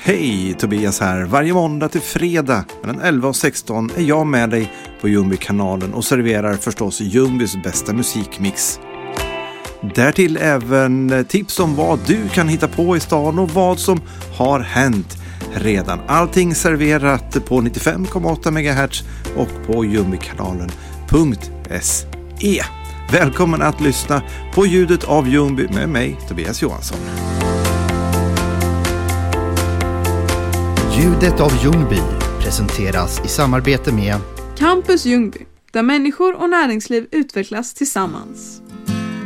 Hej, Tobias här. Varje måndag till fredag mellan 11 och 16 är jag med dig på Ljungby-kanalen och serverar förstås Ljungbys bästa musikmix. Därtill även tips om vad du kan hitta på i stan och vad som har hänt redan. Allting serverat på 95,8 MHz och på ljungbykanalen.se. Välkommen att lyssna på ljudet av Ljungby med mig, Tobias Johansson. Ljudet av Ljungby presenteras i samarbete med Campus Ljungby, där människor och näringsliv utvecklas tillsammans.